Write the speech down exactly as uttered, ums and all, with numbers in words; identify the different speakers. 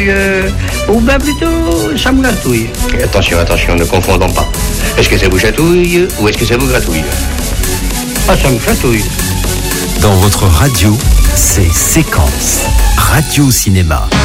Speaker 1: Euh, ou bien plutôt, ça me gratouille.
Speaker 2: Attention, attention, ne confondons pas. Est-ce que ça vous chatouille ou est-ce que ça vous gratouille?
Speaker 1: Ah, ça me chatouille.
Speaker 3: Dans votre radio, c'est Séquence Radio Cinéma.